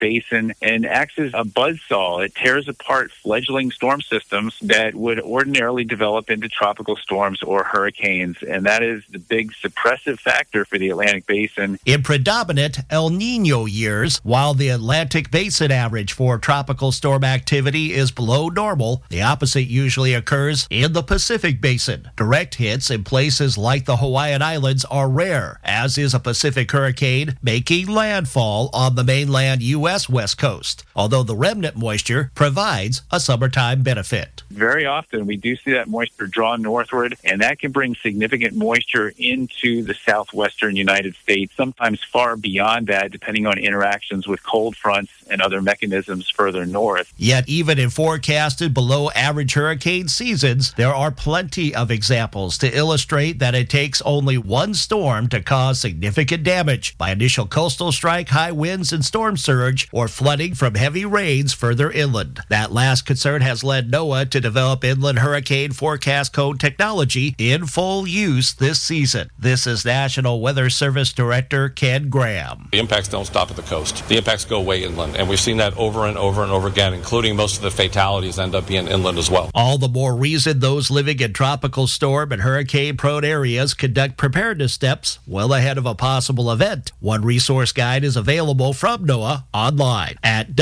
Basin and acts as a buzzsaw. It tears apart fledgling storm systems that would ordinarily develop into tropical storms or hurricanes, and that is the big suppressive factor for the Atlantic Basin. In predominant El Nino years, while the Atlantic Basin average for tropical storm activity is below normal, the opposite usually occurs in the Pacific Basin. Direct hits in places like the Hawaiian Islands are rare, as is a Pacific hurricane making landfall on the mainland U.S. West Coast, although the remnant moisture provides a summertime benefit. Very often we do see that moisture draw northward, and that can bring significant moisture into the southwestern United States, sometimes far beyond that, depending on interactions with cold fronts and other mechanisms further north. Yet even in forecasted below average hurricane seasons, there are plenty of examples to illustrate that it takes only one storm to cause significant damage by initial coastal strike, high winds and storm surge, or flooding from heavy rains further inland. That last concern has led NOAA to develop inland hurricane forecast code technology in full use this season. This is National Weather Service Director Ken Graham. The impacts don't stop at the coast. The impacts go way inland, and we've seen that over and over and over again, including most of the fatalities end up being inland as well. All the more reason those living in tropical storm and hurricane-prone areas conduct preparedness steps well ahead of a possible event. One resource guide is available from NOAA online at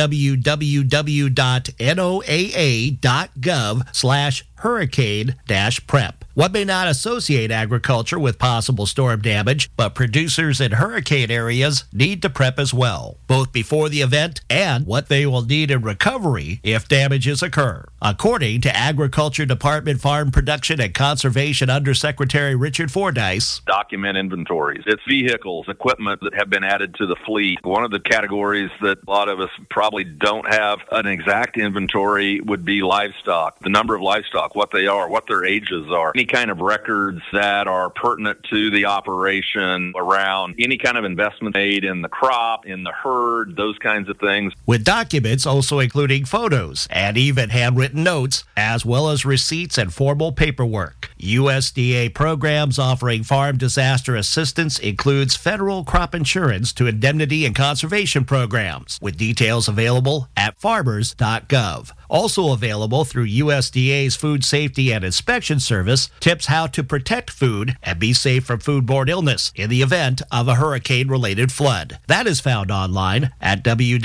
www.noaa.gov/hurricane-prep. One may not associate agriculture with possible storm damage, but producers in hurricane areas need to prep as well, both before the event and what they will need in recovery if damages occur. According to Agriculture Department Farm Production and Conservation Undersecretary Richard Fordyce, document inventories. It's vehicles, equipment that have been added to the fleet. One of the categories that a lot of us probably don't have an exact inventory would be livestock. The number of livestock, what they are, what their ages are, any kind of records that are pertinent to the operation around any kind of investment made in the crop, in the herd, those kinds of things. With documents also including photos and even handwritten notes, as well as receipts and formal paperwork. USDA programs offering farm disaster assistance includes federal crop insurance to indemnity and conservation programs, with details available at farmers.gov. Also available through USDA's Food Safety and Inspection Service, tips how to protect food and be safe from foodborne illness in the event of a hurricane-related flood. That is found online at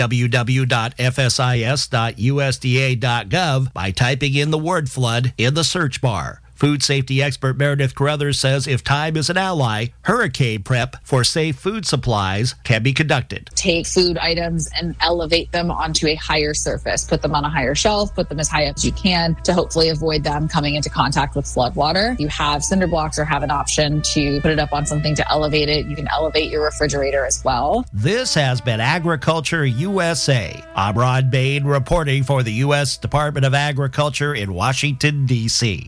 www.fsis.usda.gov by typing in the word flood in the search bar. Food safety expert Meredith Carruthers says if time is an ally, hurricane prep for safe food supplies can be conducted. Take food items and elevate them onto a higher surface. Put them on a higher shelf, put them as high up as you can to hopefully avoid them coming into contact with flood water. You have cinder blocks or have an option to put it up on something to elevate it. You can elevate your refrigerator as well. This has been Agriculture USA. I'm Ron Bain reporting for the U.S. Department of Agriculture in Washington, D.C.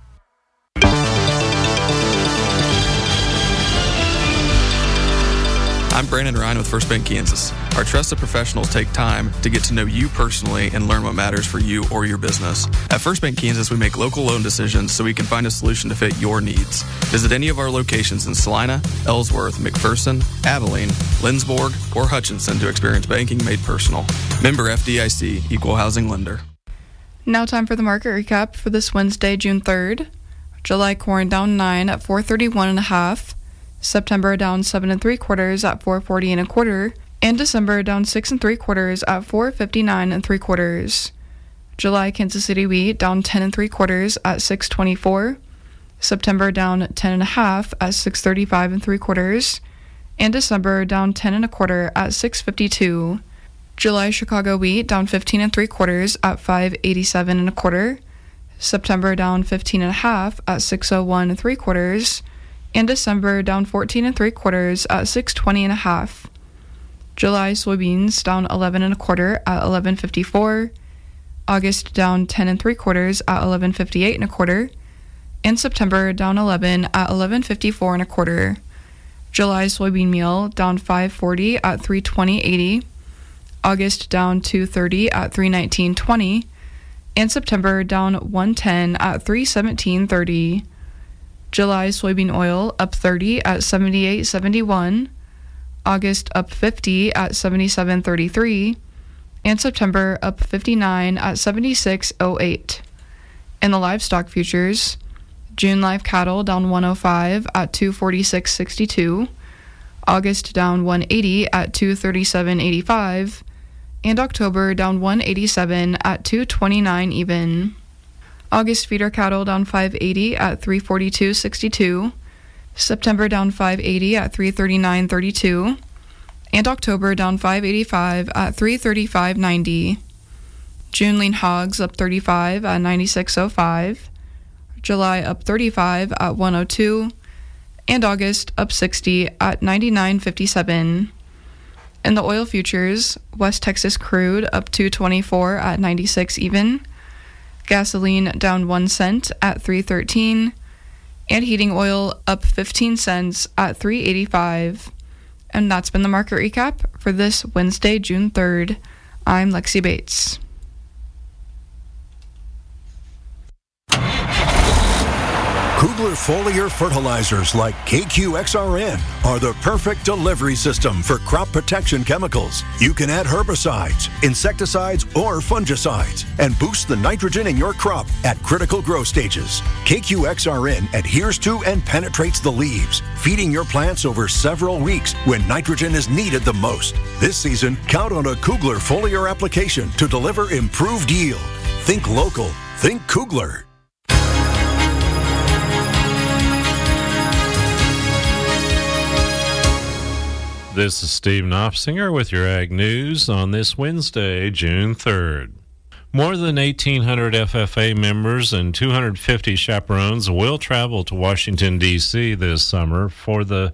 I'm Brandon Ryan with First Bank Kansas. Our trusted professionals take time to get to know you personally and learn what matters for you or your business. At First Bank Kansas, we make local loan decisions so we can find a solution to fit your needs. Visit any of our locations in Salina, Ellsworth, McPherson, Abilene, Lindsborg, or Hutchinson to experience banking made personal. Member FDIC, Equal Housing Lender. Now time for the market recap for this Wednesday, June 3rd. July corn down 9 at 431.5. September down 7 3/4 at 440 1/4, and December down 6 3/4 at 459 3/4. July Kansas City wheat down 10 3/4 at 624. September down 10 1/2 at 635 3/4, and December down 10 1/4 at 652. July Chicago wheat down 15 3/4 at 587 1/4. September down 15 1/2 at 601 3/4. And December down 14 3/4 at 620 1/2. July soybeans down 11 1/4 at 1154. August down 10 3/4 at 1158 1/4. And September down 11 at 1154 1/4. July soybean meal down 540 at 320.80. August down 230 at 319.20. And September down 110 at 317.30. July soybean oil up 30 at 78.71, August up 50 at 77.33, and September up 59 at 76.08. In the livestock futures, June live cattle down 105 at 246.62, August down 180 at 237.85, and October down 187 at 229 even. August feeder cattle down 580 at 342.62, September down 580 at 339.32, and October down 585 at 335.90. June lean hogs up 35 at 96.05, July up 35 at 102, and August up 60 at 99.57. In the oil futures, West Texas crude up 224 at 96 even, gasoline down 1 cent at 3.13, and heating oil up 15 cents at 3.85. And that's been the market recap for this Wednesday, June 3rd. I'm Lexi Bates. Kugler foliar fertilizers like KQXRN are the perfect delivery system for crop protection chemicals. You can add herbicides, insecticides, or fungicides and boost the nitrogen in your crop at critical growth stages. KQXRN adheres to and penetrates the leaves, feeding your plants over several weeks when nitrogen is needed the most. This season, count on a Kugler foliar application to deliver improved yield. Think local. Think Kugler. This is Steve Knopfsinger with your Ag News on this Wednesday, June 3rd. More than 1,800 FFA members and 250 chaperones will travel to Washington, D.C. this summer for the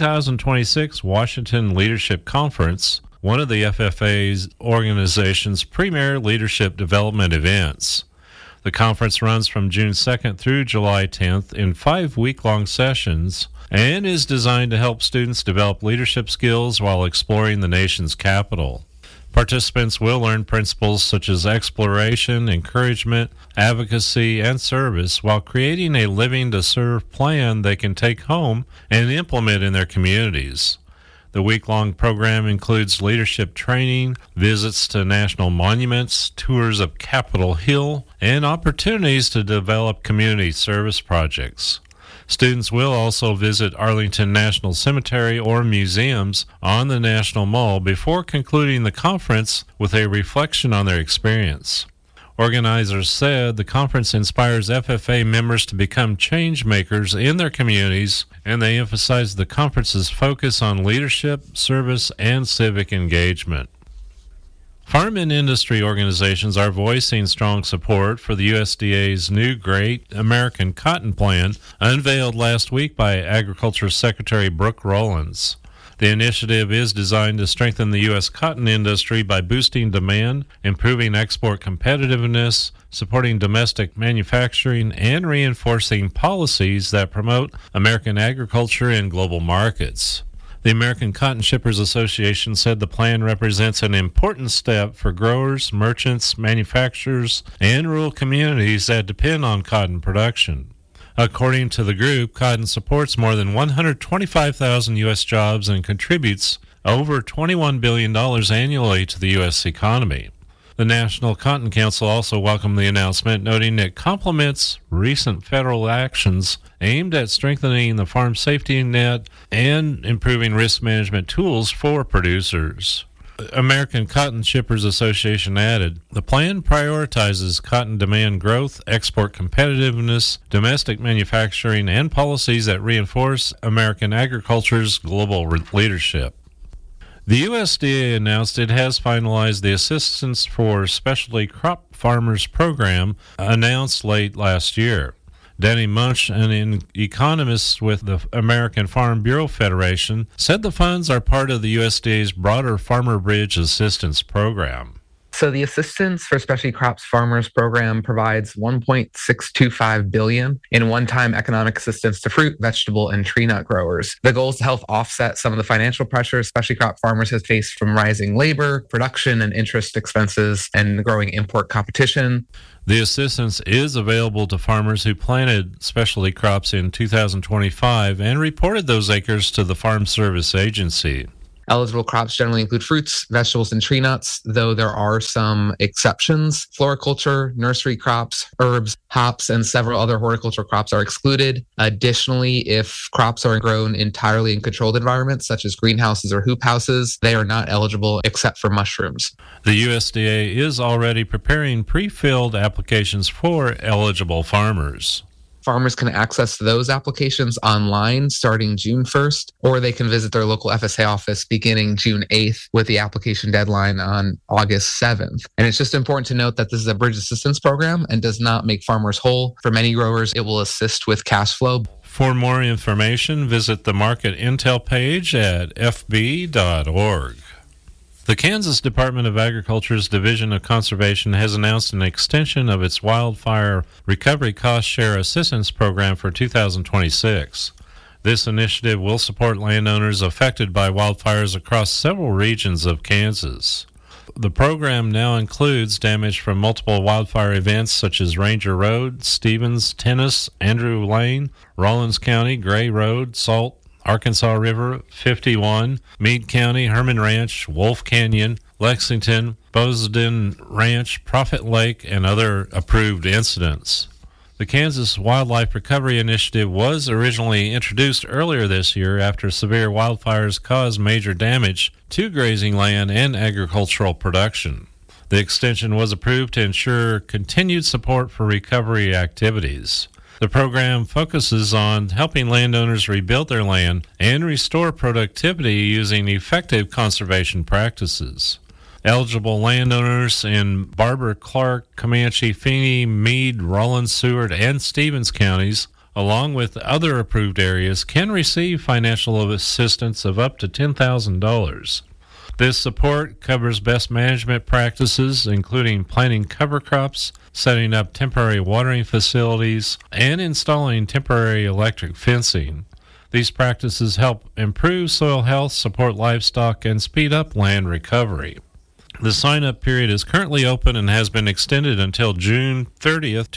2026 Washington Leadership Conference, one of the FFA's organization's premier leadership development events. The conference runs from June 2nd through July 10th in 5 week-long sessions and is designed to help students develop leadership skills while exploring the nation's capital. Participants will learn principles such as exploration, encouragement, advocacy, and service while creating a living to serve plan they can take home and implement in their communities. The week-long program includes leadership training, visits to national monuments, tours of Capitol Hill, and opportunities to develop community service projects. Students will also visit Arlington National Cemetery or museums on the National Mall before concluding the conference with a reflection on their experience. Organizers said the conference inspires FFA members to become change makers in their communities, and they emphasized the conference's focus on leadership, service, and civic engagement. Farm and industry organizations are voicing strong support for the USDA's new Great American Cotton Plan, unveiled last week by Agriculture Secretary Brooke Rollins. The initiative is designed to strengthen the U.S. cotton industry by boosting demand, improving export competitiveness, supporting domestic manufacturing, and reinforcing policies that promote American agriculture in global markets. The American Cotton Shippers Association said the plan represents an important step for growers, merchants, manufacturers, and rural communities that depend on cotton production. According to the group, cotton supports more than 125,000 U.S. jobs and contributes over $21 billion annually to the U.S. economy. The National Cotton Council also welcomed the announcement, noting it complements recent federal actions aimed at strengthening the farm safety net and improving risk management tools for producers. American Cotton Shippers Association added, the plan prioritizes cotton demand growth, export competitiveness, domestic manufacturing, and policies that reinforce American agriculture's global leadership. The USDA announced it has finalized the Assistance for Specialty Crop Farmers program announced late last year. Danny Munch, an economist with the American Farm Bureau Federation, said the funds are part of the USDA's broader Farmer Bridge Assistance Program. So the Assistance for Specialty Crops Farmers program provides $1.625 billion in one-time economic assistance to fruit, vegetable, and tree nut growers. The goal is to help offset some of the financial pressures specialty crop farmers have faced from rising labor, production, and interest expenses and growing import competition. The assistance is available to farmers who planted specialty crops in 2025 and reported those acres to the Farm Service Agency. Eligible crops generally include fruits, vegetables, and tree nuts, though there are some exceptions. Floriculture, nursery crops, herbs, hops, and several other horticultural crops are excluded. Additionally, if crops are grown entirely in controlled environments, such as greenhouses or hoop houses, they are not eligible except for mushrooms. The USDA is already preparing pre-filled applications for eligible farmers. Farmers can access those applications online starting June 1st, or they can visit their local FSA office beginning June 8th with the application deadline on August 7th. And it's just important to note that this is a bridge assistance program and does not make farmers whole. For many growers, it will assist with cash flow. For more information, visit the Market Intel page at fb.org. The Kansas Department of Agriculture's Division of Conservation has announced an extension of its Wildfire Recovery Cost Share Assistance Program for 2026. This initiative will support landowners affected by wildfires across several regions of Kansas. The program now includes damage from multiple wildfire events such as Ranger Road, Stevens, Tennis, Andrew Lane, Rawlins County, Gray Road, Salt, Arkansas River, 51, Meade County, Herman Ranch, Wolf Canyon, Lexington, Bozeman Ranch, Prophet Lake, and other approved incidents. The Kansas Wildlife Recovery Initiative was originally introduced earlier this year after severe wildfires caused major damage to grazing land and agricultural production. The extension was approved to ensure continued support for recovery activities. The program focuses on helping landowners rebuild their land and restore productivity using effective conservation practices. Eligible landowners in Barber, Clark, Comanche, Feeney, Meade, Rawlins, Seward, and Stevens counties, along with other approved areas, can receive financial assistance of up to $10,000. This support covers best management practices, including planting cover crops, setting up temporary watering facilities, and installing temporary electric fencing. These practices help improve soil health, support livestock, and speed up land recovery. The sign-up period is currently open and has been extended until June 30th,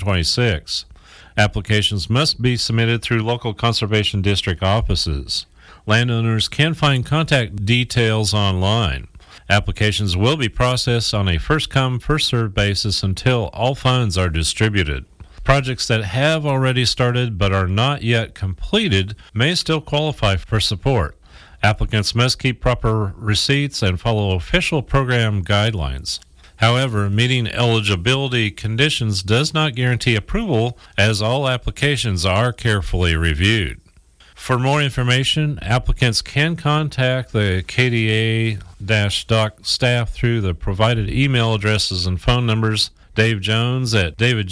2026. Applications must be submitted through local conservation district offices. Landowners can find contact details online. Applications will be processed on a first-come, first-served basis until all funds are distributed. Projects that have already started but are not yet completed may still qualify for support. Applicants must keep proper receipts and follow official program guidelines. However, meeting eligibility conditions does not guarantee approval, as all applications are carefully reviewed. For more information, applicants can contact the KDA-DOC staff through the provided email addresses and phone numbers: Dave Jones at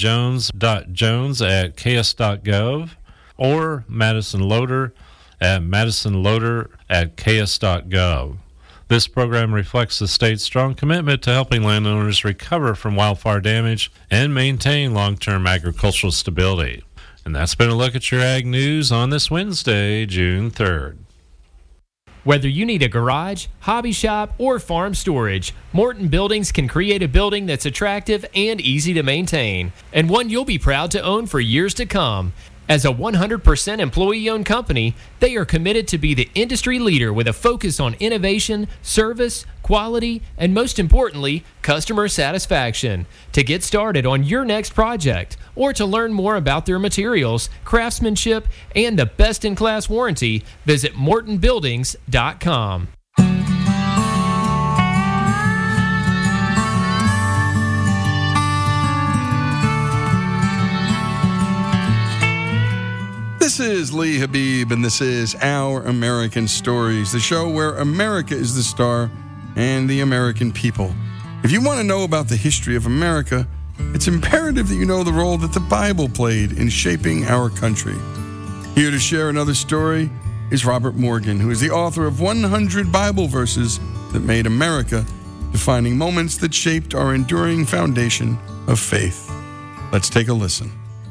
davidjones.jones@ks.gov or Madison Loader at madisonloader@ks.gov. This program reflects the state's strong commitment to helping landowners recover from wildfire damage and maintain long-term agricultural stability. And that's been a look at your Ag News on this Wednesday, June 3rd. Whether you need a garage, hobby shop, or farm storage, Morton Buildings can create a building that's attractive and easy to maintain, and one you'll be proud to own for years to come. As a 100% employee-owned company, they are committed to be the industry leader with a focus on innovation, service, quality, and most importantly, customer satisfaction. To get started on your next project or to learn more about their materials, craftsmanship, and the best-in-class warranty, visit MortonBuildings.com. This is Lee Habib, and this is Our American Stories, the show where America is the star and the American people. If you want to know about the history of America, it's imperative that you know the role that the Bible played in shaping our country. Here to share another story is Robert Morgan, who is the author of 100 Bible verses that made America, defining moments that shaped our enduring foundation of faith. Let's take a listen.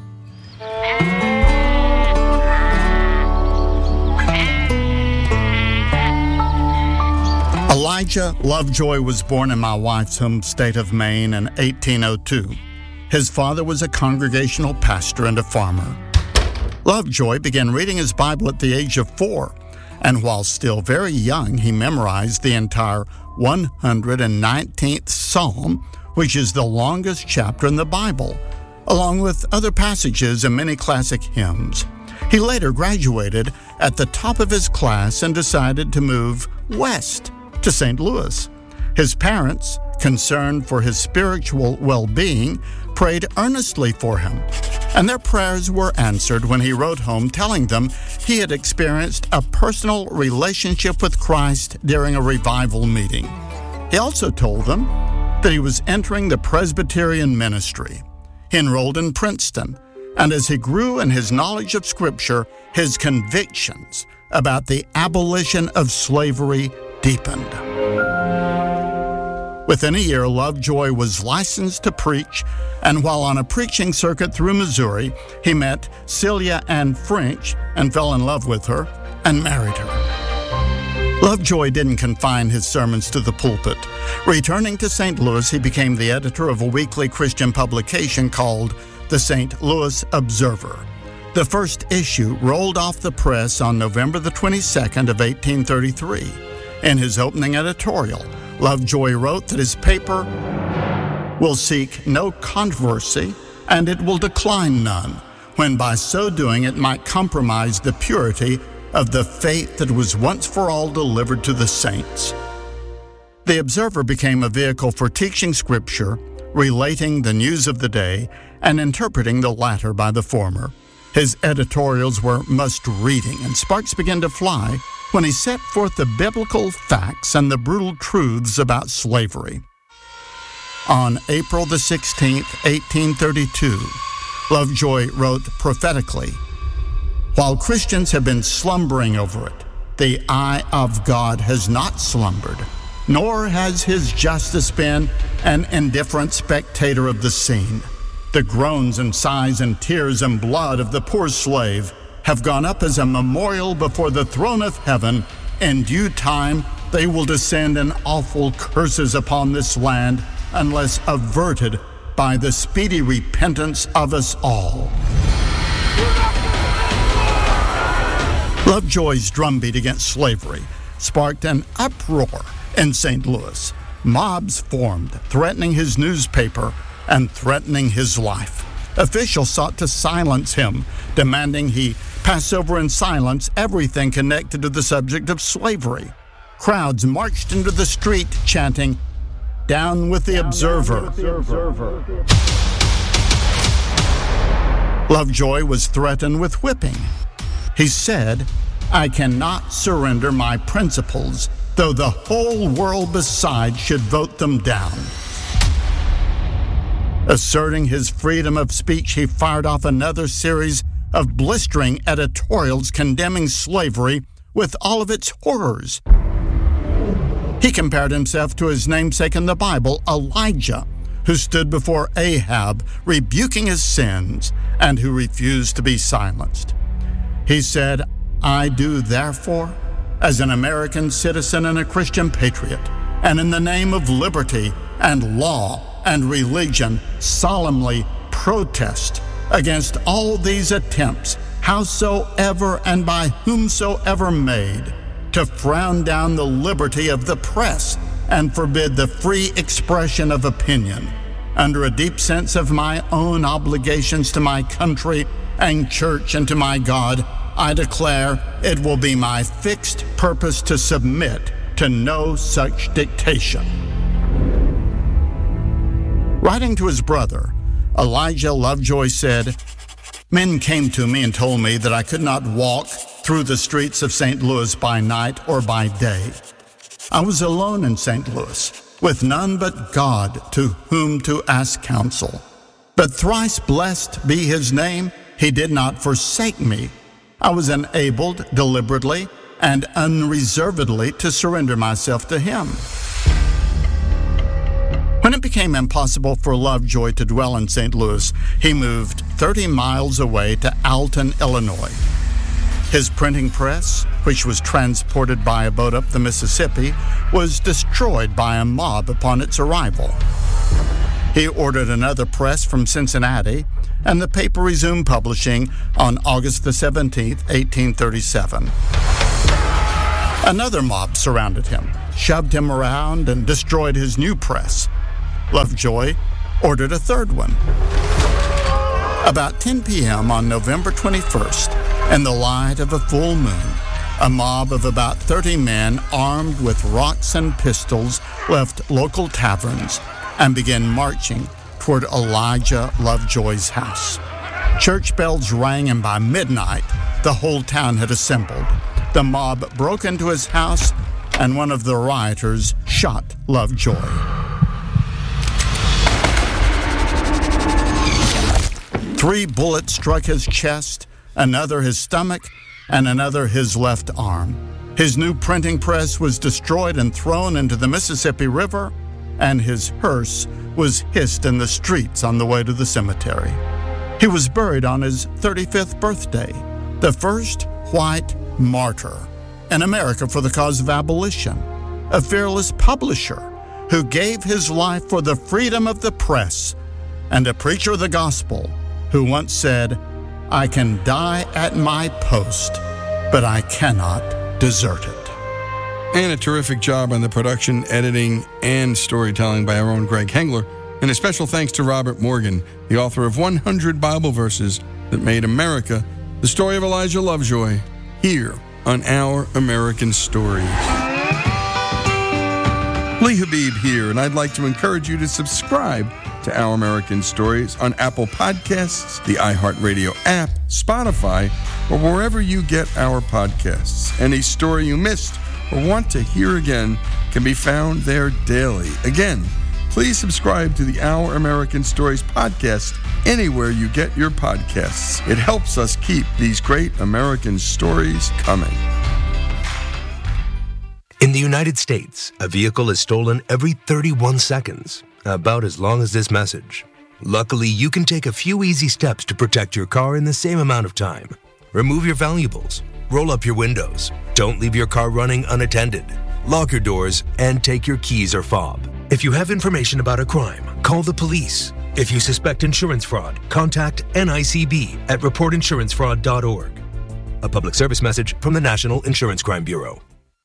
Elijah Lovejoy was born in my wife's home state of Maine in 1802. His father was a congregational pastor and a farmer. Lovejoy began reading his Bible at the age of 4 and while still very young, he memorized the entire 119th Psalm, which is the longest chapter in the Bible, along with other passages and many classic hymns. He later graduated at the top of his class and decided to move west to St. Louis. His parents, concerned for his spiritual well-being, prayed earnestly for him, and their prayers were answered when he wrote home telling them he had experienced a personal relationship with Christ during a revival meeting. He also told them that he was entering the Presbyterian ministry. He enrolled in Princeton, and as he grew in his knowledge of Scripture, his convictions about the abolition of slavery deepened. Within a year, Lovejoy was licensed to preach, and while on a preaching circuit through Missouri, he met Celia Ann French and fell in love with her and married her. Lovejoy didn't confine his sermons to the pulpit. Returning to St. Louis, he became the editor of a weekly Christian publication called the St. Louis Observer. The first issue rolled off the press on November the 22nd of 1833. In his opening editorial, Lovejoy wrote that his paper will seek no controversy and it will decline none, when by so doing it might compromise the purity of the faith that was once for all delivered to the saints. The Observer became a vehicle for teaching Scripture, relating the news of the day, and interpreting the latter by the former. His editorials were must-reading, and sparks began to fly when he set forth the biblical facts and the brutal truths about slavery. On April the 16th, 1832, Lovejoy wrote prophetically, "While Christians have been slumbering over it, the eye of God has not slumbered, nor has his justice been an indifferent spectator of the scene. The groans and sighs and tears and blood of the poor slave have gone up as a memorial before the throne of heaven. In due time they will descend in awful curses upon this land unless averted by the speedy repentance of us all." Lovejoy's drumbeat against slavery sparked an uproar in St. Louis. Mobs formed, threatening his newspaper and threatening his life. Officials sought to silence him, demanding he pass over in silence everything connected to the subject of slavery. Crowds marched into the street chanting, "Down with the Observer." Lovejoy was threatened with whipping. He said, "I cannot surrender my principles, though the whole world beside should vote them down." Asserting his freedom of speech, he fired off another series of blistering editorials condemning slavery with all of its horrors. He compared himself to his namesake in the Bible, Elijah, who stood before Ahab, rebuking his sins, and who refused to be silenced. He said, "I do therefore, as an American citizen and a Christian patriot, and in the name of liberty and law and religion, solemnly protest against all these attempts, howsoever and by whomsoever made, to frown down the liberty of the press and forbid the free expression of opinion. Under a deep sense of my own obligations to my country and church and to my God, I declare it will be my fixed purpose to submit to no such dictation." Writing to his brother, Elijah Lovejoy said, "Men came to me and told me that I could not walk through the streets of St. Louis by night or by day. I was alone in St. Louis, with none but God to whom to ask counsel. But thrice blessed be his name, he did not forsake me. I was enabled deliberately and unreservedly to surrender myself to him." When it became impossible for Lovejoy to dwell in St. Louis, he moved 30 miles away to Alton, Illinois. His printing press, which was transported by a boat up the Mississippi, was destroyed by a mob upon its arrival. He ordered another press from Cincinnati, and the paper resumed publishing on August the 17th, 1837. Another mob surrounded him, shoved him around, and destroyed his new press. Lovejoy ordered a third one. About 10 p.m. on November 21st, in the light of a full moon, a mob of about 30 men armed with rocks and pistols left local taverns and began marching toward Elijah Lovejoy's house. Church bells rang, and by midnight, the whole town had assembled. The mob broke into his house, and one of the rioters shot Lovejoy. Three bullets struck his chest, another his stomach, and another his left arm. His new printing press was destroyed and thrown into the Mississippi River, and his hearse was hissed in the streets on the way to the cemetery. He was buried on his 35th birthday, the first white martyr in America for the cause of abolition, a fearless publisher who gave his life for the freedom of the press, and a preacher of the gospel who once said, "I can die at my post, but I cannot desert it." And a terrific job on the production, editing, and storytelling by our own Greg Hengler. And a special thanks to Robert Morgan, the author of 100 Bible Verses That Made America, the story of Elijah Lovejoy, here on Our American Stories. Lee Habib here, and I'd like to encourage you to subscribe to Our American Stories on Apple Podcasts, the iHeartRadio app, Spotify, or wherever you get our podcasts. Any story you missed or want to hear again can be found there daily. Again, please subscribe to the Our American Stories podcast anywhere you get your podcasts. It helps us keep these great American stories coming. In the United States, a vehicle is stolen every 31 seconds, about as long as this message. Luckily, you can take a few easy steps to protect your car in the same amount of time. Remove your valuables, roll up your windows, don't leave your car running unattended, lock your doors, and take your keys or fob. If you have information about a crime, call the police. If you suspect insurance fraud, contact NICB at reportinsurancefraud.org. A public service message from the National Insurance Crime Bureau.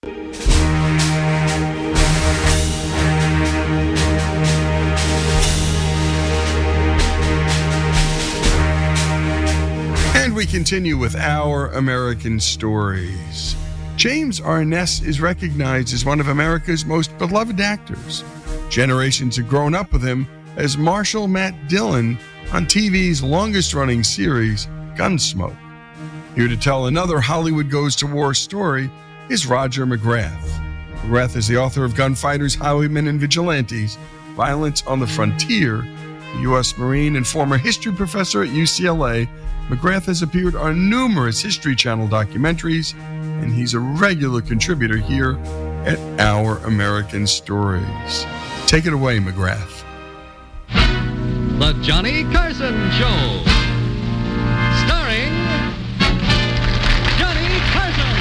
And we continue with Our American Stories. James Arness is recognized as one of America's most beloved actors. Generations have grown up with him as Marshal Matt Dillon on TV's longest-running series, Gunsmoke. Here to tell another Hollywood Goes to War story is Roger McGrath. McGrath is the author of Gunfighters, Highwaymen, and Vigilantes, Violence on the Frontier. A U.S. Marine and former history professor at UCLA, McGrath has appeared on numerous History Channel documentaries, and he's a regular contributor here at Our American Stories. Take it away, McGrath. The Johnny Carson Show, starring Johnny Carson.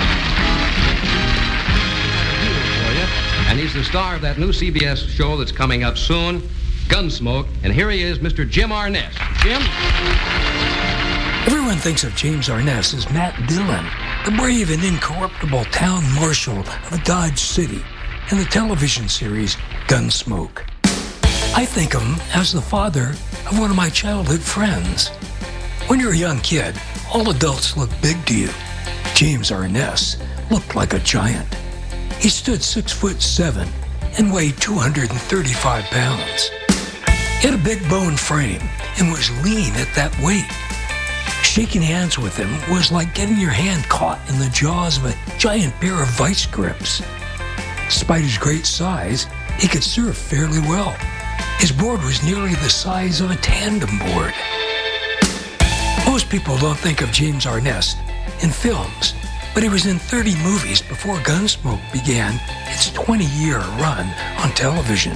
And he's the star of that new CBS show that's coming up soon, Gunsmoke. And here he is, Mr. Jim Arness. Jim? Everyone thinks of James Arness as Matt Dillon, the brave and incorruptible town marshal of Dodge City, in the television series Gunsmoke. I think of him as the father of one of my childhood friends. When you're a young kid, all adults look big to you. James Arness looked like a giant. He stood 6'7" and weighed 235 pounds. He had a big bone frame and was lean at that weight. Shaking hands with him was like getting your hand caught in the jaws of a giant pair of vice grips. Despite his great size, he could surf fairly well. His board was nearly the size of a tandem board. Most people don't think of James Arness in films, but he was in 30 movies before Gunsmoke began its 20-year run on television.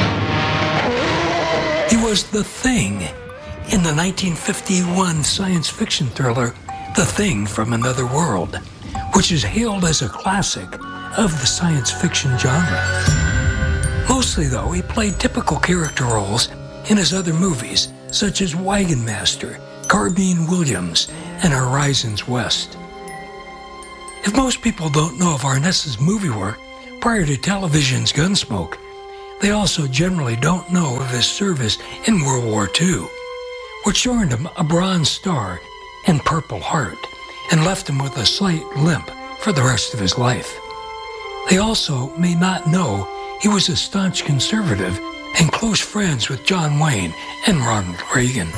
He was the Thing in the 1951 science fiction thriller The Thing from Another World, which is hailed as a classic of the science fiction genre. Mostly, though, he played typical character roles in his other movies, such as Wagon Master, Carbine Williams, and Horizons West. If most people don't know of Arness's movie work prior to television's Gunsmoke, they also generally don't know of his service in World War II, which earned him a Bronze Star and Purple Heart and left him with a slight limp for the rest of his life. They also may not know he was a staunch conservative and close friends with John Wayne and Ronald Reagan.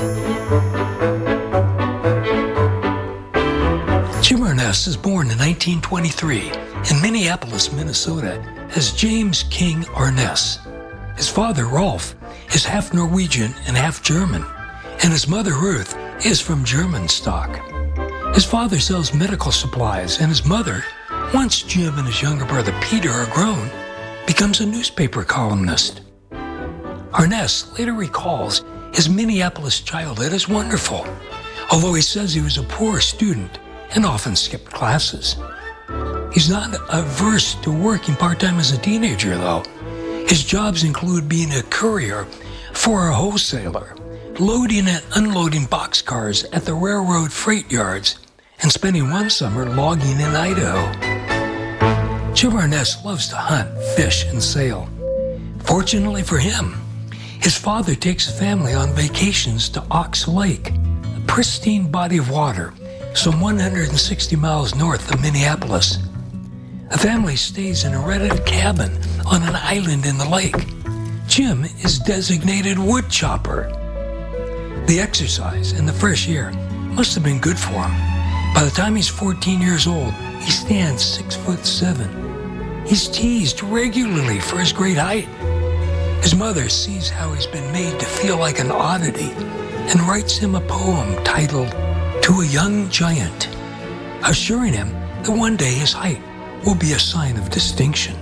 Jim Arness is born in 1923 in Minneapolis, Minnesota, as James King Arness. His father, Rolf, is half Norwegian and half German, and his mother, Ruth, is from German stock. His father sells medical supplies, and his mother, once Jim and his younger brother Peter are grown, becomes a newspaper columnist. Arness later recalls his Minneapolis childhood as wonderful, although he says he was a poor student and often skipped classes. He's not averse to working part-time as a teenager, though. His jobs include being a courier for a wholesaler, loading and unloading boxcars at the railroad freight yards, and spending one summer logging in Idaho. Jim Arness loves to hunt, fish, and sail. Fortunately for him, his father takes the family on vacations to Ox Lake, a pristine body of water some 160 miles north of Minneapolis. The family stays in a rented cabin on an island in the lake. Jim is designated wood chopper. The exercise and the fresh air must have been good for him. By the time he's 14 years old, he stands 6'7". He's teased regularly for his great height. His mother sees how he's been made to feel like an oddity and writes him a poem titled "To a Young Giant," assuring him that one day his height will be a sign of distinction.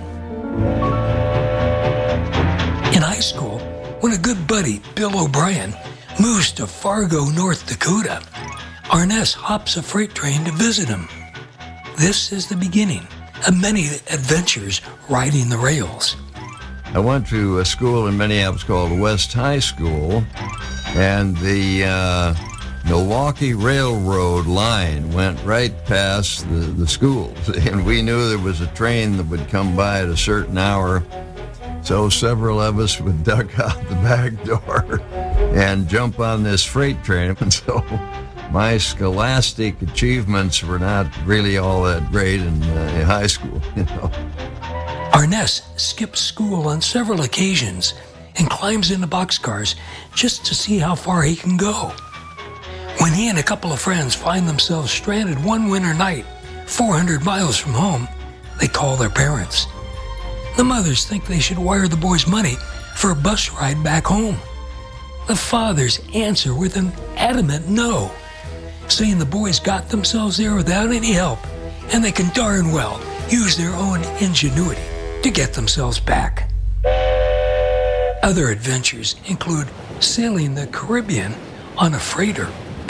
In high school, when a good buddy, Bill O'Brien, moves to Fargo, North Dakota, Arness hops a freight train to visit him. This is the beginning of many adventures riding the rails. I went to a school in Minneapolis called West High School, and the Milwaukee Railroad line went right past the schools, and we knew there was a train that would come by at a certain hour, so several of us would duck out the back door and jump on this freight train. And so my scholastic achievements were not really all that great in high school, you know. Arness skips school on several occasions and climbs into boxcars just to see how far he can go. When he and a couple of friends find themselves stranded one winter night 400 miles from home, they call their parents. The mothers think they should wire the boys money for a bus ride back home. The fathers answer with an adamant no, saying the boys got themselves there without any help and they can darn well use their own ingenuity to get themselves back. Other adventures include sailing the Caribbean on a freighter.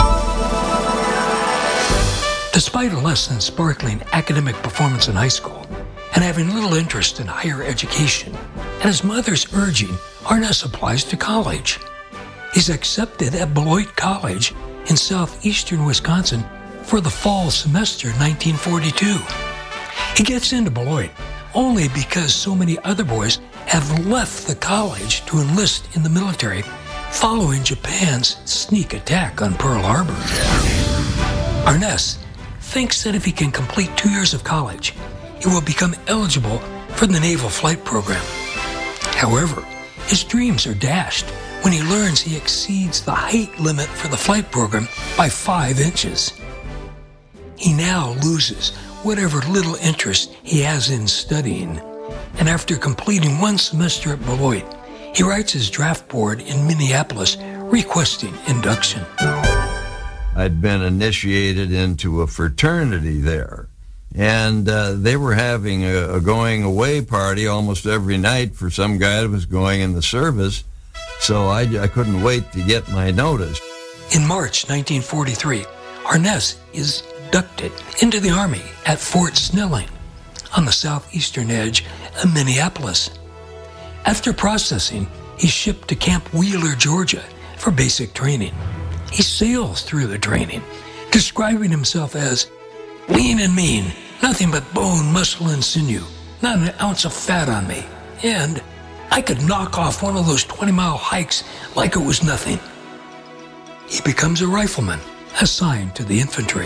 Despite a less than sparkling academic performance in high school and having little interest in higher education, at his mother's urging, Arness applies to college. He's accepted at Beloit College in southeastern Wisconsin for the fall semester 1942. He gets into Beloit only because so many other boys have left the college to enlist in the military following Japan's sneak attack on Pearl Harbor. Arness thinks that if he can complete 2 years of college, he will become eligible for the Naval Flight Program. However, his dreams are dashed when he learns he exceeds the height limit for the flight program by 5 inches. He now loses whatever little interest he has in studying, and after completing 1 semester at Beloit, he writes his draft board in Minneapolis requesting induction. I'd been initiated into a fraternity there, and they were having a going away party almost every night for some guy that was going in the service, so I couldn't wait to get my notice. In March 1943, Arness is inducted into the Army at Fort Snelling on the southeastern edge of Minneapolis. After processing, he's shipped to Camp Wheeler, Georgia for basic training. He sails through the training, describing himself as lean and mean, Nothing but bone, muscle, and sinew. Not an ounce of fat on me. And I could knock off one of those 20-mile hikes like it was nothing. He becomes a rifleman, assigned to the infantry.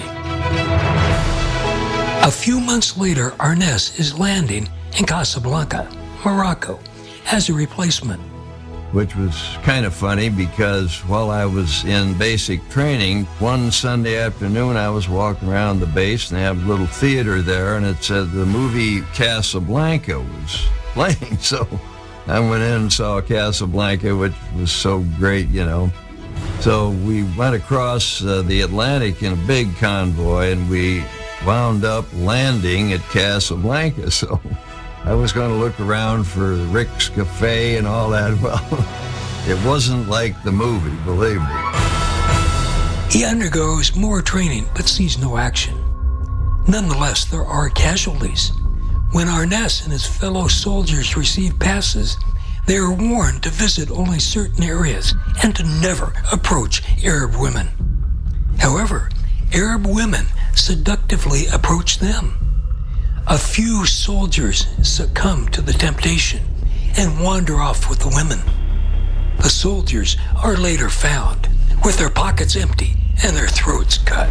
A few months later, Arnes is landing in Casablanca, Morocco, as a replacement. Which was kind of funny because while I was in basic training, one Sunday afternoon I was walking around the base and they have a little theater there, and it said the movie Casablanca was playing. So I went in and saw Casablanca, which was so great, you know. So we went across the Atlantic in a big convoy, and we wound up landing at Casablanca. So I was going to look around for Rick's Cafe and all that. Well, it wasn't like the movie, believe me. He undergoes more training but sees no action. Nonetheless, there are casualties. When Arnes and his fellow soldiers receive passes, they are warned to visit only certain areas and to never approach Arab women. However, Arab women seductively approach them. A few soldiers succumb to the temptation and wander off with the women. The soldiers are later found with their pockets empty and their throats cut.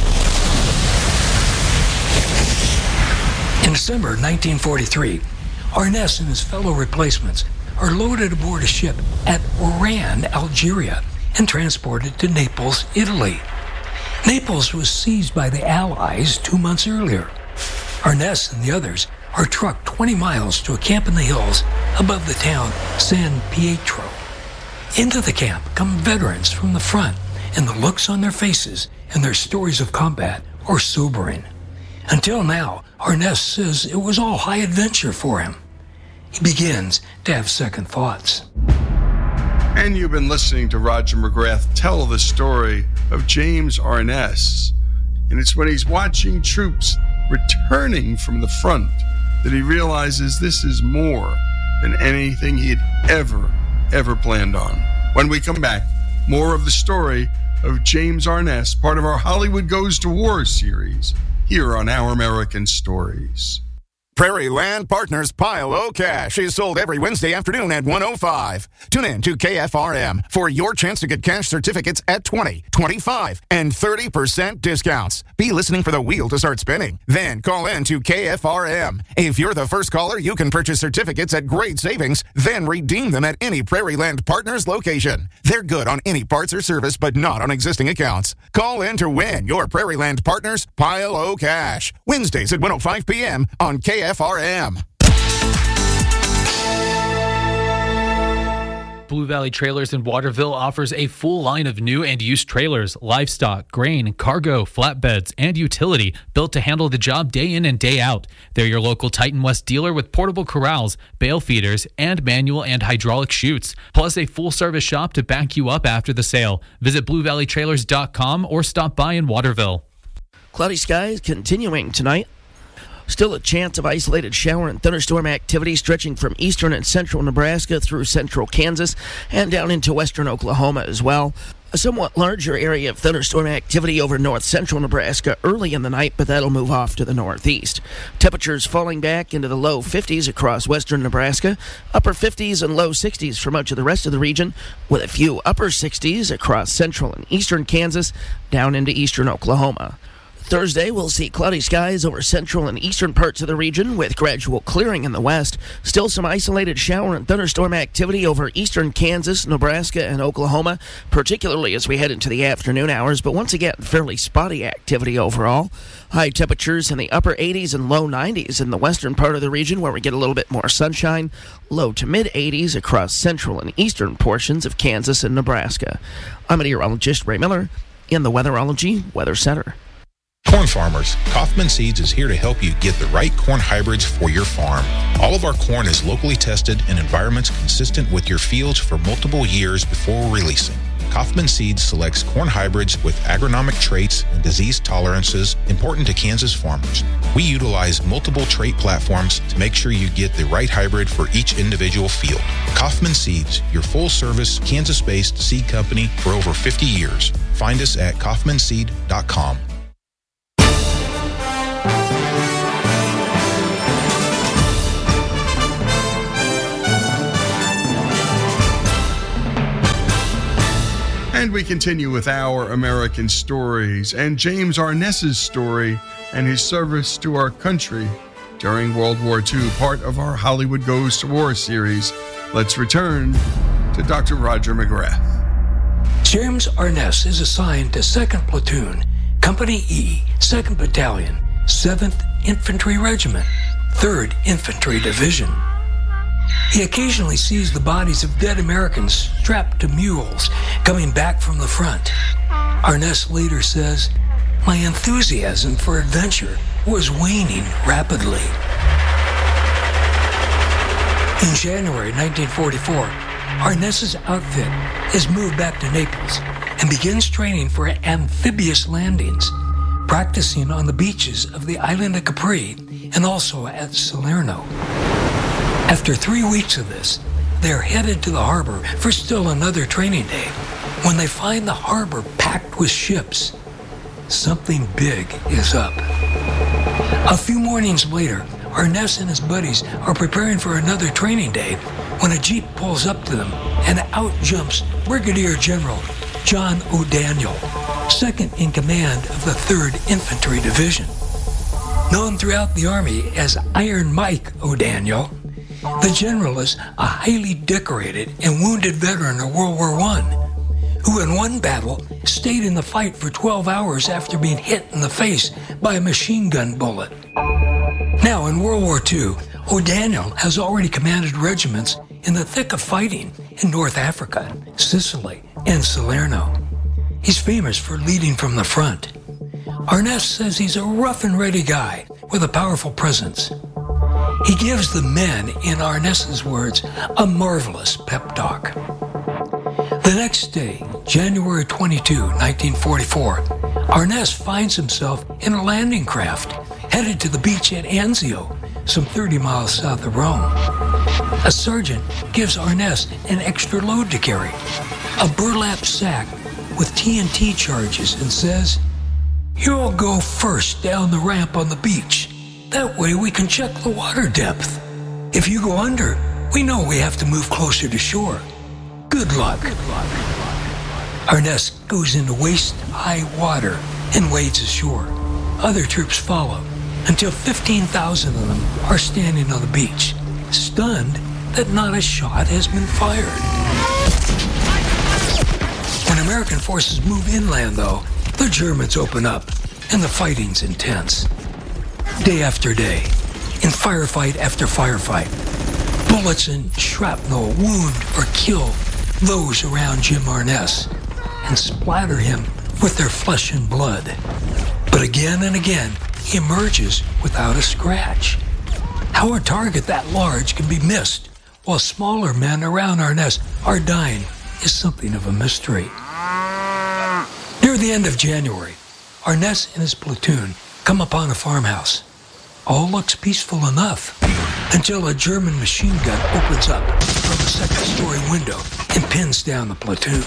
In December 1943, Arnes and his fellow replacements are loaded aboard a ship at Oran, Algeria, and transported to Naples, Italy. Naples was seized by the Allies 2 months earlier. Arnes and the others are trucked 20 miles to a camp in the hills above the town San Pietro. Into the camp come veterans from the front, and the looks on their faces and their stories of combat are sobering. Until now, Arnes says it was all high adventure for him. He begins to have second thoughts. And you've been listening to Roger McGrath tell the story of James Arnes. And it's when he's watching troops returning from the front that he realizes this is more than anything he had ever planned on. When we come back, more of the story of James Arnes, part of our Hollywood Goes to War series, here on Our American Stories. Prairie Land Partners Pile O Cash is sold every Wednesday afternoon at 1:05. Tune in to KFRM for your chance to get cash certificates at 20, 25, and 30% discounts. Be listening for the wheel to start spinning. Then call in to KFRM. If you're the first caller, you can purchase certificates at great savings, then redeem them at any Prairie Land Partners location. They're good on any parts or service, but not on existing accounts. Call in to win your Prairie Land Partners Pile O Cash. Wednesdays at 1:05 p.m. on KFRM. Blue Valley Trailers in Waterville offers a full line of new and used trailers, livestock, grain, cargo, flatbeds, and utility built to handle the job day in and day out. They're your local Titan West dealer with portable corrals, bale feeders, and manual and hydraulic chutes, plus a full-service shop to back you up after the sale. Visit BlueValleyTrailers.com or stop by in Waterville. Cloudy skies continuing tonight. Still a chance of isolated shower and thunderstorm activity stretching from eastern and central Nebraska through central Kansas and down into western Oklahoma as well. A somewhat larger area of thunderstorm activity over north central Nebraska early in the night, but that'll move off to the northeast. Temperatures falling back into the low 50s across western Nebraska, upper 50s and low 60s for much of the rest of the region, with a few upper 60s across central and eastern Kansas down into eastern Oklahoma. Thursday, we'll see cloudy skies over central and eastern parts of the region with gradual clearing in the west. Still some isolated shower and thunderstorm activity over eastern Kansas, Nebraska, and Oklahoma, particularly as we head into the afternoon hours, but once again, fairly spotty activity overall. High temperatures in the upper 80s and low 90s in the western part of the region where we get a little bit more sunshine. Low to mid 80s across central and eastern portions of Kansas and Nebraska. I'm meteorologist Ray Miller in the Weatherology Weather Center. Corn farmers, Kaufman Seeds is here to help you get the right corn hybrids for your farm. All of our corn is locally tested in environments consistent with your fields for multiple years before releasing. Kaufman Seeds selects corn hybrids with agronomic traits and disease tolerances important to Kansas farmers. We utilize multiple trait platforms to make sure you get the right hybrid for each individual field. Kaufman Seeds, your full-service, Kansas-based seed company for over 50 years. Find us at kaufmanseed.com. And we continue with Our American Stories and James Arness's story and his service to our country during World War II, part of our Hollywood Goes to War series. Let's return to Dr. Roger McGrath. James Arness is assigned to 2nd Platoon, Company E, 2nd Battalion, 7th Infantry Regiment, 3rd Infantry Division. He occasionally sees the bodies of dead Americans strapped to mules coming back from the front. Arness later says, "My enthusiasm for adventure was waning rapidly." In January 1944, Arness's outfit is moved back to Naples and begins training for amphibious landings, practicing on the beaches of the island of Capri and also at Salerno. After 3 weeks of this, they're headed to the harbor for still another training day when they find the harbor packed with ships. Something big is up. A few mornings later, Arness and his buddies are preparing for another training day when a jeep pulls up to them and out jumps Brigadier General John O'Daniel, second in command of the 3rd Infantry Division. Known throughout the Army as Iron Mike O'Daniel, the general is a highly decorated and wounded veteran of World War I, who in one battle stayed in the fight for 12 hours after being hit in the face by a machine gun bullet. Now, in World War II, O'Daniel has already commanded regiments in the thick of fighting in North Africa, Sicily, and Salerno. He's famous for leading from the front. Arness says he's a rough and ready guy with a powerful presence. He gives the men, in Arness's words, a marvelous pep talk. The next day, January 22, 1944, Arness finds himself in a landing craft headed to the beach at Anzio, some 30 miles south of Rome. A sergeant gives Arness an extra load to carry, a burlap sack with TNT charges, and says, "You'll go first down the ramp on the beach. That way we can check the water depth. If you go under, we know we have to move closer to shore. Good luck." Arness goes into waist-high water and wades ashore. Other troops follow until 15,000 of them are standing on the beach, stunned that not a shot has been fired. When American forces move inland, though, the Germans open up, and the fighting's intense. Day after day, in firefight after firefight, bullets and shrapnel wound or kill those around Jim Arness and splatter him with their flesh and blood. But again and again, he emerges without a scratch. How a target that large can be missed while smaller men around Arness are dying is something of a mystery. Near the end of January, Arness and his platoon come upon a farmhouse. All looks peaceful enough until a German machine gun opens up from a second-story window and pins down the platoon.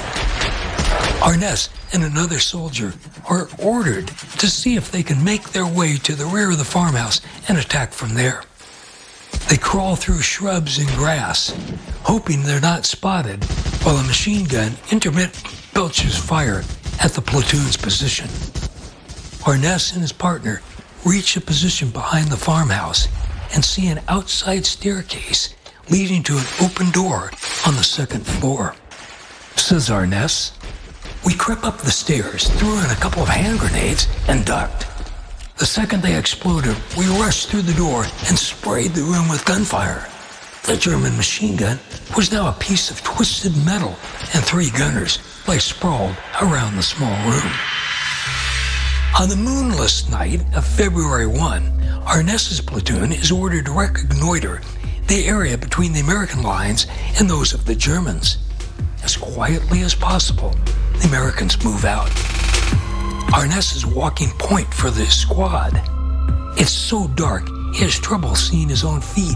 Arness and another soldier are ordered to see if they can make their way to the rear of the farmhouse and attack from there. They crawl through shrubs and grass, hoping they're not spotted, while a machine gun intermittently belches fire at the platoon's position. Arness and his partner reach a position behind the farmhouse and see an outside staircase leading to an open door on the second floor. Says Arness, "We crept up the stairs, threw in a couple of hand grenades, and ducked. The second they exploded, we rushed through the door and sprayed the room with gunfire. The German machine gun was now a piece of twisted metal, and 3 gunners lay sprawled around the small room." On the moonless night of February 1, Arness's platoon is ordered to reconnoiter the area between the American lines and those of the Germans. As quietly as possible, the Americans move out. Arness is walking point for the squad. It's so dark, he has trouble seeing his own feet.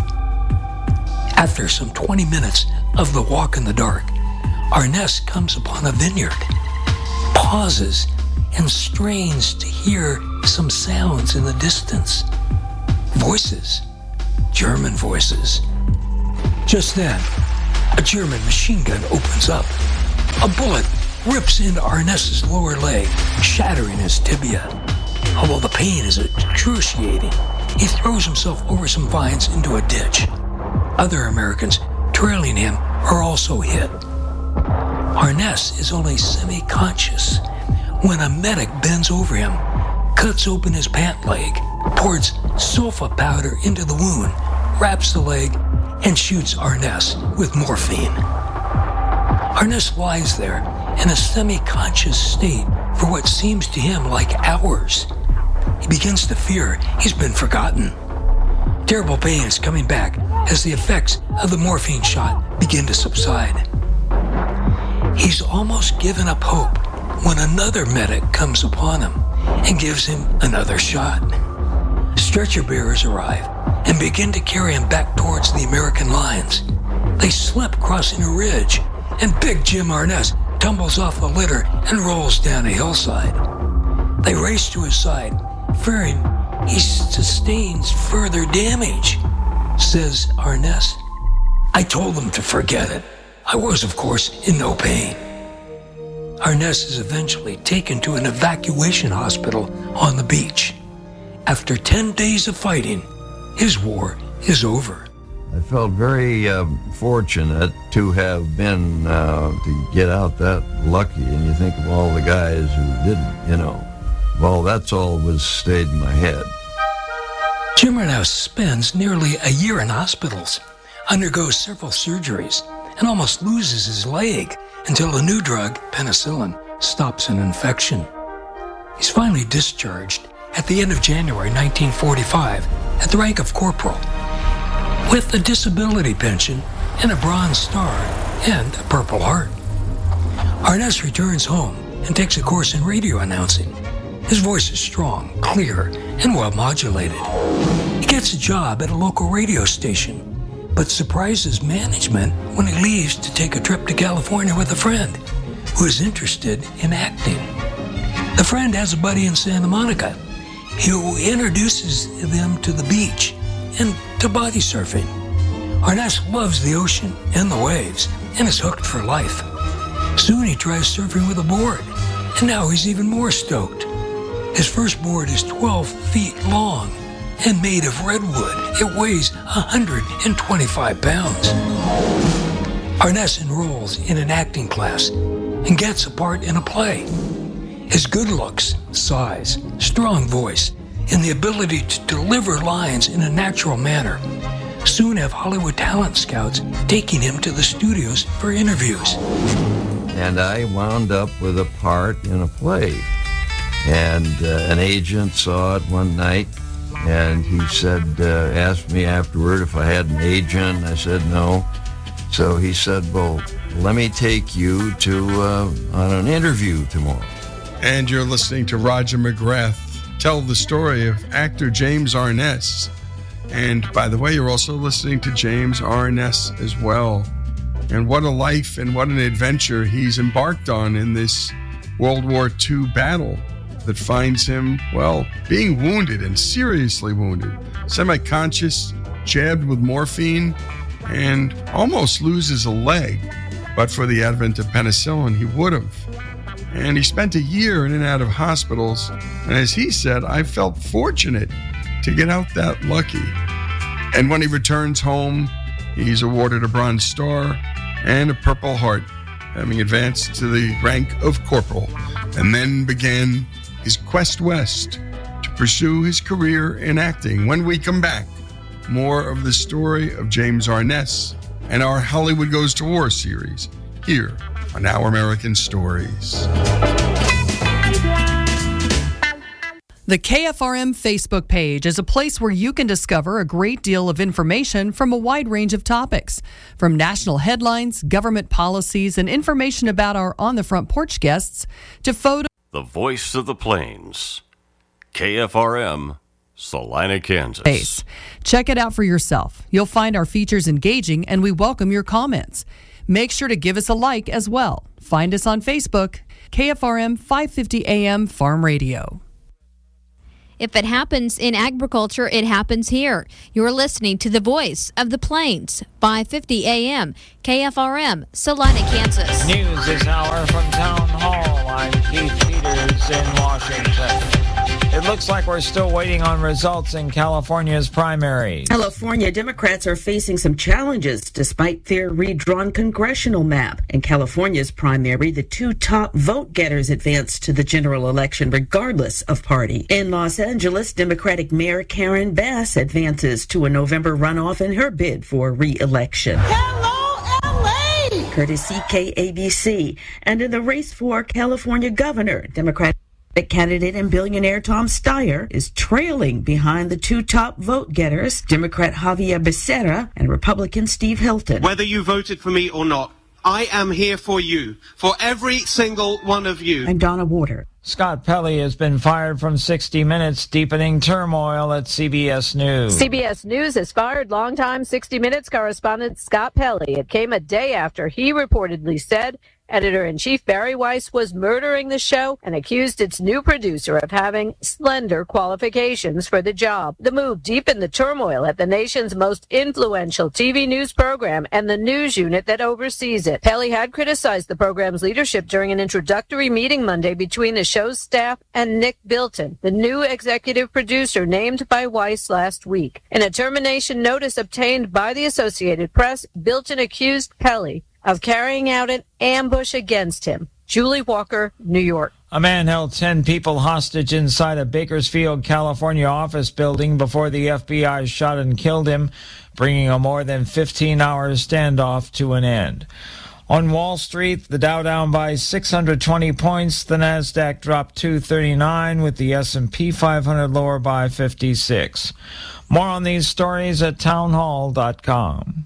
After some 20 minutes of the walk in the dark, Arness comes upon a vineyard, pauses, and strains to hear some sounds in the distance. Voices. German voices. Just then, a German machine gun opens up. A bullet rips into Arness's lower leg, shattering his tibia. Although the pain is excruciating, he throws himself over some vines into a ditch. Other Americans trailing him are also hit. Arness is only semi-conscious when a medic bends over him, cuts open his pant leg, pours sulfa powder into the wound, wraps the leg, and shoots Arness with morphine. Arness lies there in a semi-conscious state for what seems to him like hours. He begins to fear he's been forgotten. Terrible pain is coming back as the effects of the morphine shot begin to subside. He's almost given up hope when another medic comes upon him and gives him another shot. Stretcher bearers arrive and begin to carry him back towards the American lines. They slip crossing a ridge, and Big Jim Arness tumbles off the litter and rolls down a hillside. They race to his side, fearing he sustains further damage. Says Arness, "I told them to forget it. I was, of course, in no pain." Arness is eventually taken to an evacuation hospital on the beach. After 10 days of fighting, his war is over. I felt very fortunate to have been, to get out that lucky. And you think of all the guys who didn't, Well, that's all was stayed in my head. Jim Arness spends nearly a year in hospitals, undergoes several surgeries, and almost loses his leg until a new drug, penicillin, stops an infection. He's finally discharged at the end of January 1945 at the rank of corporal, with a disability pension and a Bronze Star and a Purple Heart. Arness returns home and takes a course in radio announcing. His voice is strong, clear, and well modulated. He gets a job at a local radio station, but surprises management when he leaves to take a trip to California with a friend who is interested in acting. The friend has a buddy in Santa Monica who introduces them to the beach and to body surfing. Arness loves the ocean and the waves and is hooked for life. Soon he tries surfing with a board, and now he's even more stoked. His first board is 12 feet long and made of redwood. It weighs 125 pounds. Arness enrolls in an acting class and gets a part in a play. His good looks, size, strong voice, and the ability to deliver lines in a natural manner soon have Hollywood talent scouts taking him to the studios for interviews. And I wound up with a part in a play. And an agent saw it one night, and he said, asked me afterward if I had an agent. I said no. So he said, well, let me take you to on an interview tomorrow. And you're listening to Roger McGrath tell the story of actor James Arness. And by the way, you're also listening to James Arness as well. And what a life and what an adventure he's embarked on in this World War II battle that finds him, well, being wounded and seriously wounded, semi-conscious, jabbed with morphine, and almost loses a leg. But for the advent of penicillin, he would have. And he spent a year in and out of hospitals. And as he said, I felt fortunate to get out that lucky. And when he returns home, he's awarded a Bronze Star and a Purple Heart, having advanced to the rank of corporal, and then began his quest west to pursue his career in acting. When we come back, more of the story of James Arness and our Hollywood Goes to War series here on Our American Stories. The KFRM Facebook page is a place where you can discover a great deal of information from a wide range of topics, from national headlines, government policies, and information about our On the Front Porch guests to photos. The Voice of the Plains, KFRM, Salina, Kansas. Check it out for yourself. You'll find our features engaging, and we welcome your comments. Make sure to give us a like as well. Find us on Facebook, KFRM 550 AM Farm Radio. If it happens in agriculture, it happens here. You're listening to the Voice of the Plains, 550 AM, KFRM, Salina, Kansas. News this hour from Town Keith Peters in Washington. It looks like we're still waiting on results in California's primaries. California Democrats are facing some challenges despite their redrawn congressional map. In California's primary, the two top vote getters advanced to the general election regardless of party. In Los Angeles, Democratic Mayor Karen Bass advances to a November runoff in her bid for re-election. Courtesy KABC. And in the race for California governor, Democratic candidate and billionaire Tom Steyer is trailing behind the two top vote getters, Democrat Javier Becerra and Republican Steve Hilton. Whether you voted for me or not, I am here for you, for every single one of you. I'm Donna Warder. Scott Pelley has been fired from 60 Minutes, deepening turmoil at CBS News. CBS News has fired longtime 60 Minutes correspondent Scott Pelley. It came a day after he reportedly said editor-in-chief Barry Weiss was murdering the show and accused its new producer of having slender qualifications for the job. The move deepened the turmoil at the nation's most influential TV news program and the news unit that oversees it. Pelley had criticized the program's leadership during an introductory meeting Monday between the show's staff and Nick Bilton, the new executive producer named by Weiss last week. In a termination notice obtained by the Associated Press, Bilton accused Pelley of carrying out an ambush against him. Julie Walker, New York. A man held 10 people hostage inside a Bakersfield, California office building before the FBI shot and killed him, bringing a more than 15-hour standoff to an end. On Wall Street, the Dow down by 620 points, the Nasdaq dropped 239, with the S&P 500 lower by 56. More on these stories at townhall.com.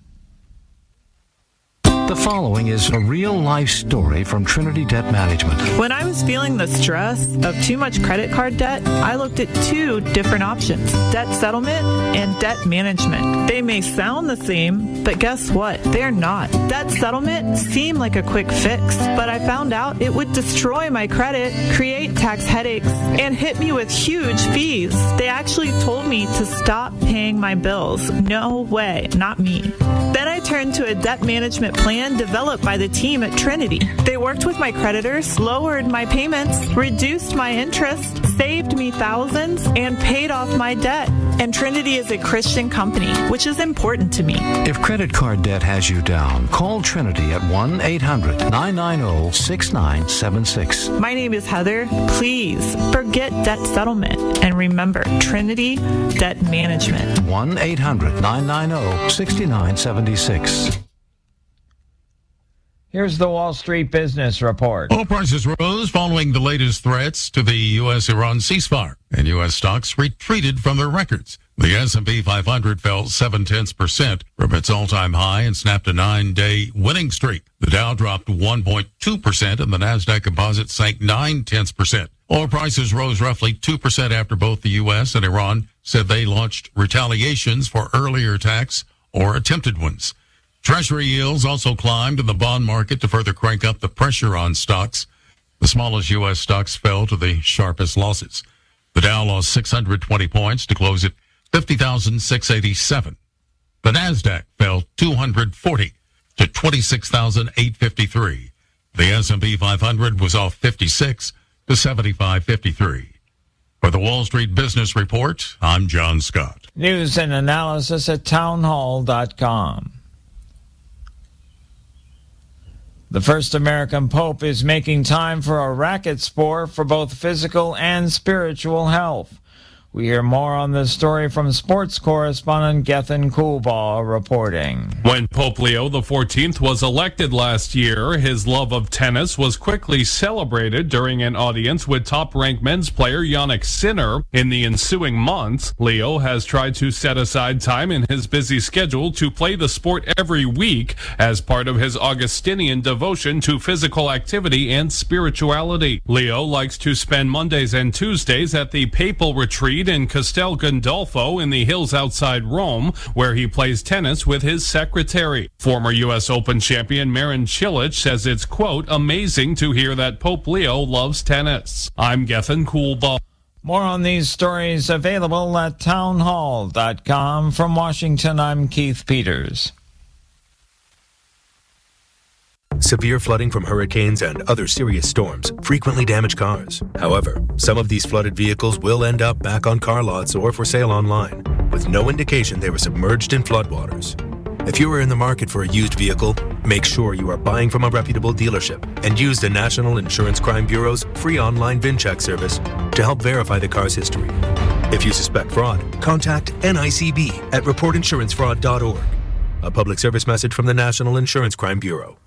The following is a real-life story from Trinity Debt Management. When I was feeling the stress of too much credit card debt, I looked at two different options: debt settlement and debt management. They may sound the same, but guess what? They're not. Debt settlement seemed like a quick fix, but I found out it would destroy my credit, create tax headaches, and hit me with huge fees. They actually told me to stop paying my bills. No way, not me. Then I turned to a debt management plan developed by the team at Trinity. They worked with my creditors, lowered my payments, reduced my interest, saved me thousands, and paid off my debt. And Trinity is a Christian company, which is important to me. If credit card debt has you down, call Trinity at 1-800-990-6976. My name is Heather. Please forget debt settlement and remember Trinity Debt Management. 1-800-990-6976. Here's the Wall Street Business Report. Oil prices rose following the latest threats to the U.S.-Iran ceasefire, and U.S. stocks retreated from their records. The S&P 500 fell 0.7% from its all-time high and snapped a 9-day winning streak. The Dow dropped 1.2%, and the Nasdaq Composite sank 0.9%. Oil prices rose roughly 2% after both the U.S. and Iran said they launched retaliations for earlier attacks or attempted ones. Treasury yields also climbed in the bond market to further crank up the pressure on stocks. The smallest U.S. stocks fell to the sharpest losses. The Dow lost 620 points to close at 50,687. The Nasdaq fell 240 to 26,853. The S&P 500 was off 56 to 75.53. For the Wall Street Business Report, I'm John Scott. News and analysis at townhall.com. The first American Pope is making time for a racket sport for both physical and spiritual health. We hear more on this story from sports correspondent Gethin Coolbaugh reporting. When Pope Leo XIV was elected last year, his love of tennis was quickly celebrated during an audience with top-ranked men's player Jannik Sinner. In the ensuing months, Leo has tried to set aside time in his busy schedule to play the sport every week as part of his Augustinian devotion to physical activity and spirituality. Leo likes to spend Mondays and Tuesdays at the Papal Retreat in Castel Gandolfo in the hills outside Rome, where he plays tennis with his secretary. Former U.S. Open champion Marin Cilic says it's, quote, amazing to hear that Pope Leo loves tennis. I'm Gethin Coolbaugh. More on these stories available at townhall.com. From Washington, I'm Keith Peters. Severe flooding from hurricanes and other serious storms frequently damage cars. However, some of these flooded vehicles will end up back on car lots or for sale online, with no indication they were submerged in floodwaters. If you are in the market for a used vehicle, make sure you are buying from a reputable dealership and use the National Insurance Crime Bureau's free online VIN check service to help verify the car's history. If you suspect fraud, contact NICB at reportinsurancefraud.org. A public service message from the National Insurance Crime Bureau.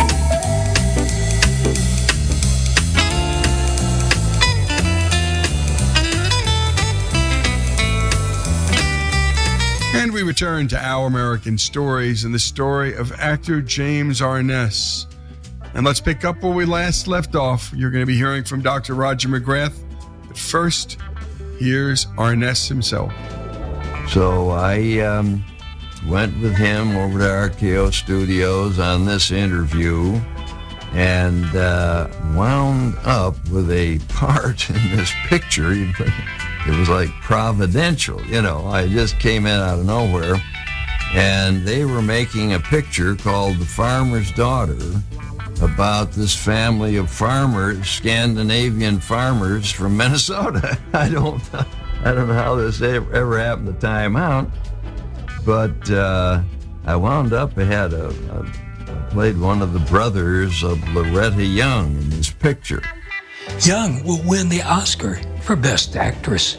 And we return to Our American Stories and the story of actor James Arness. And let's pick up where we last left off. You're going to be hearing from Dr. Roger McGrath. But first, here's Arness himself. So I went with him over to RKO Studios on this interview and wound up with a part in this picture. It was like providential, you know. I just came in out of nowhere, and they were making a picture called The Farmer's Daughter about this family of farmers, Scandinavian farmers from Minnesota. I don't know how this ever happened to time out, but I wound up, I played one of the brothers of Loretta Young in this picture. Young will win the Oscar for Best Actress.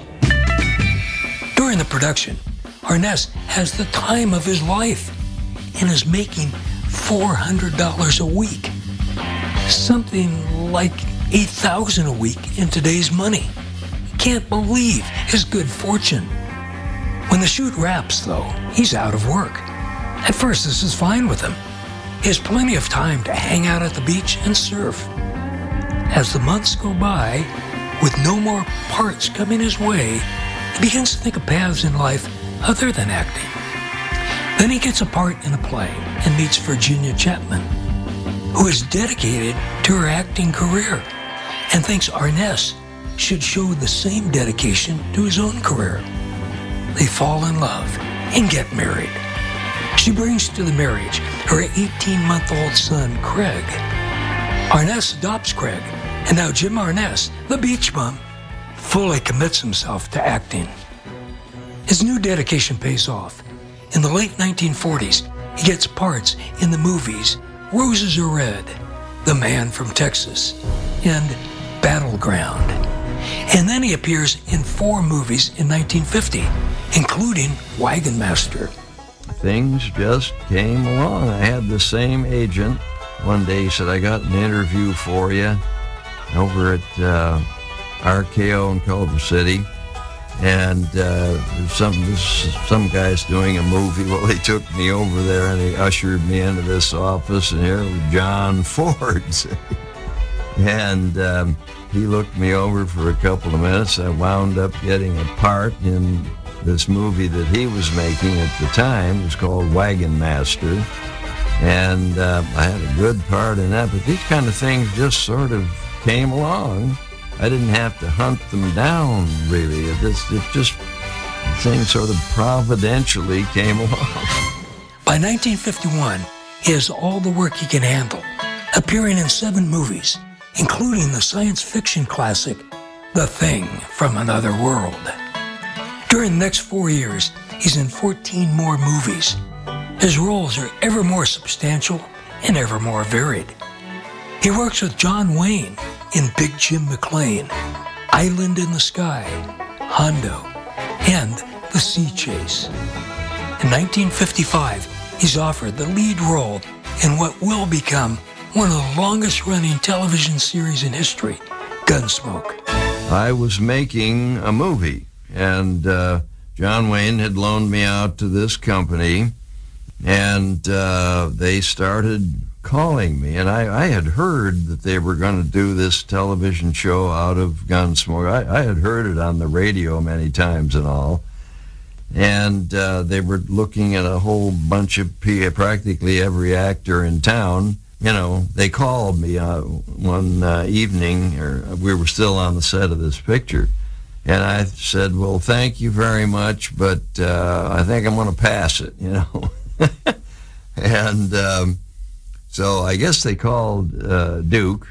During the production, Arness has the time of his life and is making $400 a week. Something like $8,000 a week in today's money. He can't believe his good fortune. When the shoot wraps, though, he's out of work. At first, this is fine with him. He has plenty of time to hang out at the beach and surf. As the months go by, with no more parts coming his way, he begins to think of paths in life other than acting. Then he gets a part in a play and meets Virginia Chapman, who is dedicated to her acting career and thinks Arness should show the same dedication to his own career. They fall in love and get married. She brings to the marriage her 18-month-old son, Craig. Arness adopts Craig, and now Jim Arness, the beach bum, fully commits himself to acting. His new dedication pays off. In the late 1940s, he gets parts in the movies Roses Are Red, The Man from Texas, and Battleground. And then he appears in 4 movies in 1950, including Wagon Master. Things just came along. I had the same agent. One day he said, I got an interview for you over at RKO in Culver City. And some guy's doing a movie. Well, they took me over there and they ushered me into this office, and here was John Ford. And he looked me over for a couple of minutes. I wound up getting a part in this movie that he was making at the time. It was called Wagon Master. And I had a good part in that. But these kind of things just sort of came along. I didn't have to hunt them down, really. It just things sort of providentially came along. By 1951, he has all the work he can handle, appearing in 7 movies, including the science fiction classic, The Thing from Another World. During the next 4 years, he's in 14 more movies. His roles are ever more substantial and ever more varied. He works with John Wayne in Big Jim McLean, Island in the Sky, Hondo, and The Sea Chase. In 1955, he's offered the lead role in what will become one of the longest-running television series in history, Gunsmoke. I was making a movie, and John Wayne had loaned me out to this company, and they started calling me, and I had heard that they were going to do this television show out of Gunsmoke. I had heard it on the radio many times and all, and they were looking at a whole bunch of practically every actor in town. You know, they called me one evening, or we were still on the set of this picture, and I said, well, thank you very much, but I think I'm going to pass it, you know. And So I guess they called Duke